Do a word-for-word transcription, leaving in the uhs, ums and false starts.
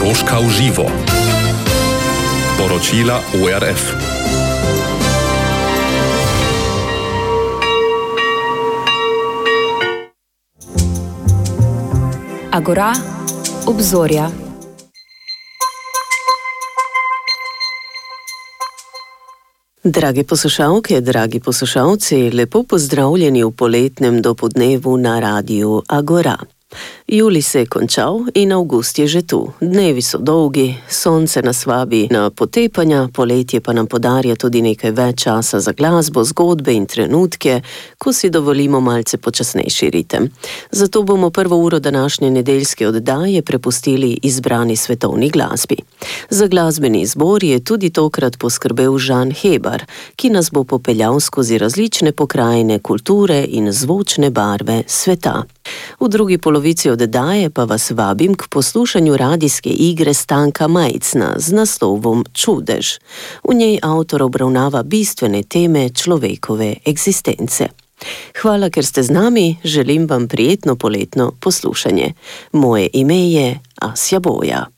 Koroška v živo. Poročila O R F. Agora, obzorja. Drage poslušalke, dragi poslušalci, lepo pozdravljeni v poletnem dopodnevu na radiju Agora. Julij se je končal in avgust je že tu. Dnevi so dolgi, sonce nas vabi na potepanja, poletje pa nam podarja tudi nekaj več časa za glasbo, zgodbe in trenutke, ko si dovolimo malce počasnejši ritem. Zato bomo prvo uro današnje nedeljske oddaje prepustili izbrani svetovni glasbi. Za glasbeni izbor je tudi tokrat poskrbel Žan Hebar, ki nas bo popeljal skozi različne pokrajine, kulture in zvočne barve sveta. V drugi polovici oddaje pa vas vabim k poslušanju radijske igre Stanka Majcna z naslovom Čudež. V njej avtor obravnava bistvene teme človekove eksistence. Hvala, ker ste z nami, želim vam prijetno poletno poslušanje. Moje ime je Asja Boja.